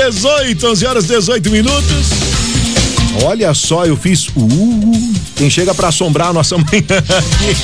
11 horas 18 minutos. Olha só, eu fiz quem chega pra assombrar a nossa manhã aqui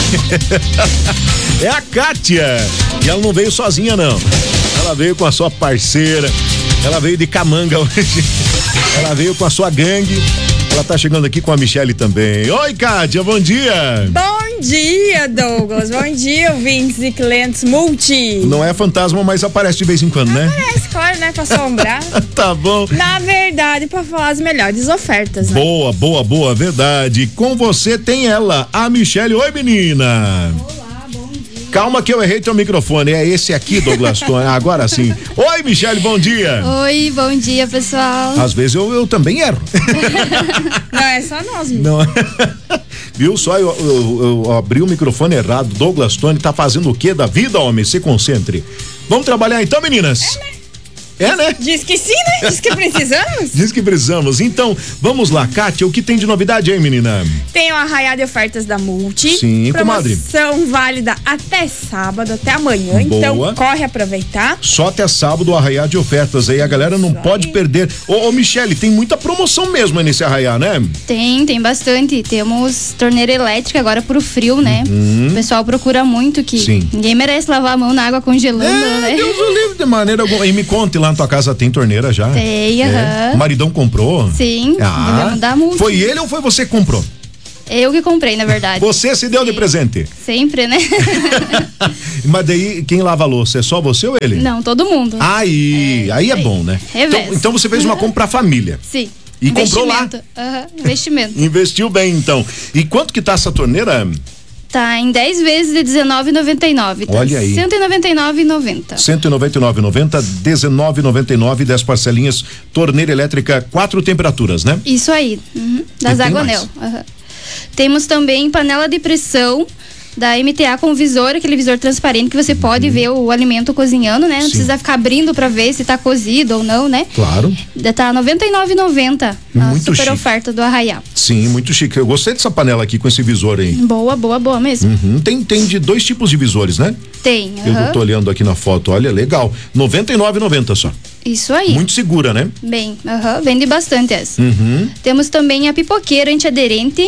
é a Kátia. E ela não veio sozinha, não. Ela veio com a sua parceira. Ela veio de Camanga hoje. Ela veio com a sua gangue. Ela tá chegando aqui com a Michele também. Oi, Kátia, bom dia. Bom dia, Douglas. Bom dia, ouvintes e clientes multi. Não é fantasma, mas aparece de vez em quando, né? Aparece, claro, né? Pra assombrar. Tá bom. Na verdade, pra falar as melhores ofertas, né? Boa, verdade. Com você tem ela, a Michele. Oi, menina. Olá, bom dia. Calma que eu errei teu microfone. É esse aqui, Douglas Tony. Agora sim. Oi, Michele, bom dia. Oi, bom dia, pessoal. Às vezes eu também erro. Não, é só nós, mesmo. Não. Viu só, eu abri o microfone errado. Douglas Tony tá fazendo o quê da vida, homem? Se concentre. Vamos trabalhar então, meninas? É, né? Diz que sim, né? Diz que precisamos. Diz que precisamos. Então, vamos lá, Kátia, o que tem de novidade aí, menina? Tem o arraial de ofertas da Multi. Sim, comadre. Promoção válida até sábado, até amanhã. Boa. Então, corre aproveitar. Só até sábado o arraial de ofertas aí, a galera não pode perder. Ô, Michele, tem muita promoção mesmo aí nesse arraial, né? Tem bastante. Temos torneira elétrica agora pro frio, né? O pessoal procura muito que Sim. ninguém merece lavar a mão na água congelando, né? Deus o livre de maneira alguma. E me conte, lá na tua casa tem torneira já? Tem, aham. O maridão comprou? Sim, devemos dar multa. Foi ele ou foi você que comprou? Eu que comprei, na verdade. Você se deu de presente? Sempre, né? Mas daí, quem lava a louça? É só você ou ele? Não, todo mundo. Aí é bom, né? Então você fez uma compra pra família. Sim. E comprou lá? Investimento. Investiu bem, então. E quanto que tá essa torneira? Tá em 10 vezes de R$19,99. Olha aí. R$199,90. R$199,90, R$19,99, 10 parcelinhas, torneira elétrica, 4 temperaturas, né? Isso aí, da E tem Zagonel. Temos também panela de pressão da MTA com visor, aquele visor transparente que você pode ver o alimento cozinhando, né? Não precisa ficar abrindo pra ver se tá cozido ou não, né? Claro. Tá R$99,90. Muito super chique. oferta do arraial. Sim, muito chique. Eu gostei dessa panela aqui com esse visor aí. Boa mesmo. Tem de 2 tipos de visores, né? Tem, Eu tô olhando aqui na foto, olha, legal. R$99,90 só. Isso aí. Muito segura, né? Bem, vende bastante essa. Temos também a pipoqueira antiaderente,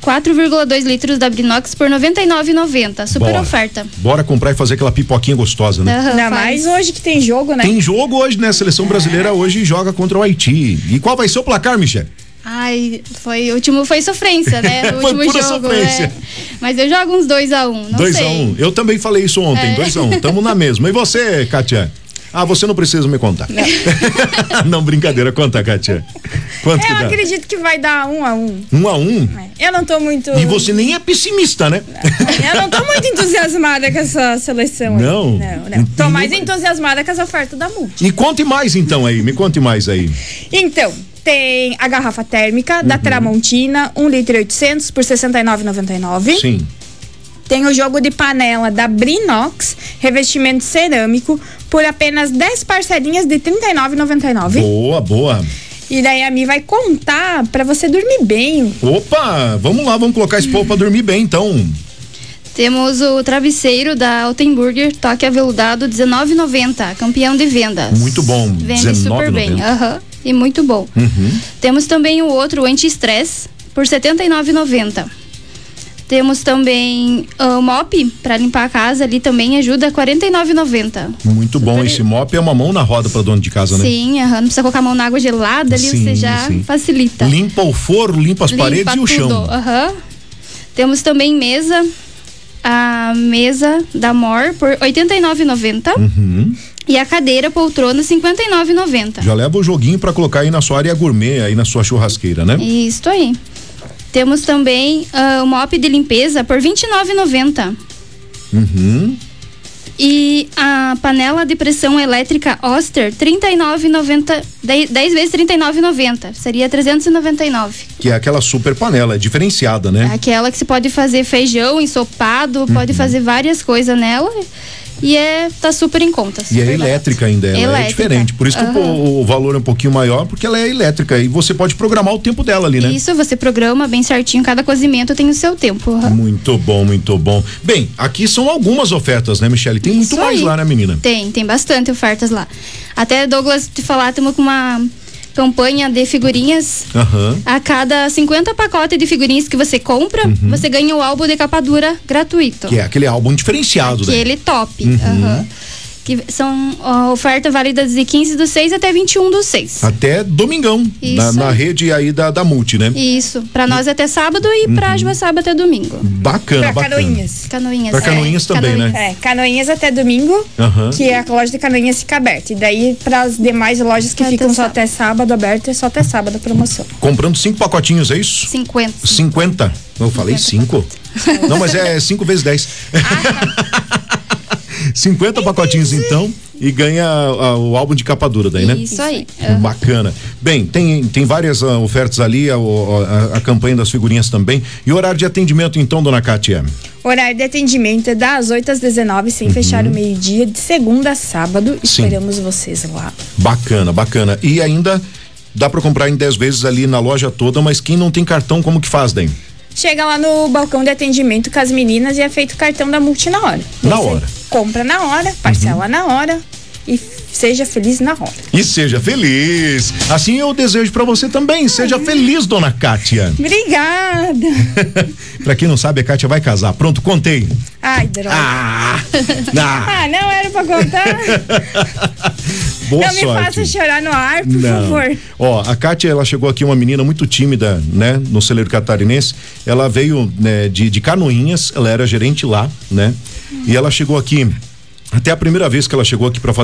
4,2 litros da Brinox por R$99,90. Super oferta. Bora comprar e fazer aquela pipoquinha gostosa, né? Ainda mais hoje que tem jogo, né? Tem jogo hoje, né? A seleção brasileira hoje joga contra o Haiti. E qual vai ser o placar, Michele? Ai, o último foi sofrência, né? O Foi último pura jogo, sofrência. né? Mas eu jogo uns 2-1, não 2-1. sei. Eu também falei isso ontem, 2-1. Tamo na mesma. E você, Kátia? Você não precisa me contar. Não, brincadeira. Conta, Kátia. Quanto que Eu dá? acredito que vai dar 1-1. 1-1? Eu não tô muito... E você nem é pessimista, né? Eu não tô muito entusiasmada com essa seleção aí. Não? Não. Tô mais entusiasmada com as ofertas da Multi. Me conte mais então aí, me conte mais aí. Então, tem a garrafa térmica da Tramontina, 1,8 litro por R$69,99. Sim. Tem o jogo de panela da Brinox, revestimento cerâmico, por apenas 10 parcelinhas de R$39,99. Boa. E daí a Mi vai contar pra você dormir bem. Opa, vamos lá, vamos colocar esse povo pra dormir bem então. Temos o travesseiro da Altenburger, toque aveludado, R$19,90, campeão de vendas. Muito bom. Vende super bem, e muito bom. Temos também o outro, o anti-estresse, por R$79,90. Temos também o mop para limpar a casa, ali também ajuda, R$49,90. Muito bom, esse mop é uma mão na roda para dono de casa, né? Não precisa colocar a mão na água gelada, ali você já facilita. Limpa o forro, limpa as paredes e o chão. Temos também a mesa da Mor por R$89,90. E a cadeira poltrona R$59,90. Já leva o joguinho para colocar aí na sua área gourmet, aí na sua churrasqueira, né? Isso aí. Temos também o mop de limpeza por R$29,90. E a panela de pressão elétrica Oster, R$39,90, 10 vezes R$39,90. Seria R$399. Que é aquela super panela, é diferenciada, né? Aquela que você pode fazer feijão, ensopado, pode fazer várias coisas nela. E tá super em conta. E é elétrica ainda, ela é diferente. Por isso que o valor é um pouquinho maior, porque ela é elétrica e você pode programar o tempo dela ali, né? Isso, você programa bem certinho, cada cozimento tem o seu tempo. Muito bom, muito bom. Bem, aqui são algumas ofertas, né, Michele? Tem muito mais lá, né, menina? Tem bastante ofertas lá. Até, Douglas, te falar, estamos com uma campanha de figurinhas. A cada 50 pacotes de figurinhas que você compra, você ganha o álbum de capa dura gratuito. Que é aquele álbum diferenciado, né? Aquele top. Que são ofertas válidas de 15/6 até 21/6. Até domingão, na rede aí da Multi, né? Isso, pra nós até sábado e pra Joaçaba até domingo. Bacana, Pra bacana. Canoinhas. Pra Canoinhas também, né? Canoinhas até domingo, que a loja de Canoinhas fica aberta. E daí, para as demais lojas que ficam só até sábado aberto, é só até sábado a promoção. Comprando 5 pacotinhos, é isso? 50. 50? Eu falei 5. Não, mas é 5 vezes 10. 50 pacotinhos então e ganha o álbum de capa dura daí, né? Isso aí. Bacana. Bem, tem várias ofertas ali, a campanha das figurinhas também. E o horário de atendimento então, dona Kátia? Horário de atendimento é das 8 às 19, sem fechar o meio-dia, de segunda a sábado. Sim. Esperamos vocês lá. Bacana, bacana. E ainda dá pra comprar em 10 vezes ali na loja toda, mas quem não tem cartão, como que faz daí? Chega lá no balcão de atendimento com as meninas e é feito o cartão da Multi na hora. Na Você hora. Compra na hora, parcela na hora e seja feliz na hora. E seja feliz. Assim eu desejo pra você também. Seja feliz, dona Kátia. Obrigada. Pra quem não sabe, a Kátia vai casar. Pronto, contei. Ai, droga. Não era pra contar. Boa não sorte. me faça chorar no ar, por favor. Ó, a Kátia, ela chegou aqui, uma menina muito tímida, né? No celeiro catarinense. Ela veio, né, de Canoinhas, ela era gerente lá, né? E ela chegou aqui, até a primeira vez que ela chegou aqui pra fazer